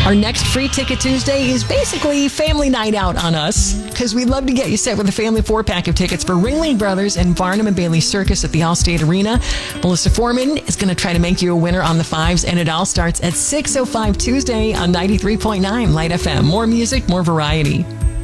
Our next Free Ticket Tuesday is basically family night out on us, because we'd love to get you set with a family 4-pack of tickets for Ringling Brothers and Barnum and Bailey Circus at the Allstate Arena. Melissa Foreman is going to try to make you a winner on the 5s, and it all starts at 6:05 Tuesday on 93.9 Light FM. More music, more variety.